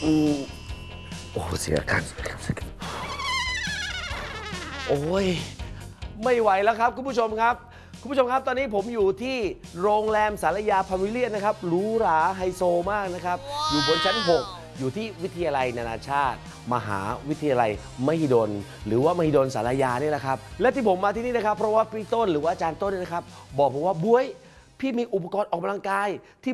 โอ้เสียกันโอ้ยไม่ไหวแล้วครับคุณผู้ชมครับคุณผู้ชมครับตอนนี้ผมอยู่ที่โรงแรมสารยาพาวิเลียนนะครับหรูหราไฮโซมากนะครับอยู่บนชั้น 6อยู่ที่วิทยาลัยนานาชาติมหาวิทยาลัยมหิดลหรือว่ามหิดลสารยานี่แหละครับและที่ผมมาที่นี่นะครับเพราะว่าพี่ต้นหรือว่าอาจารย์ต้นนะครับบอกผมว่าบ๊วยพี่มีอุปกรณ์ออกกำลังกายที่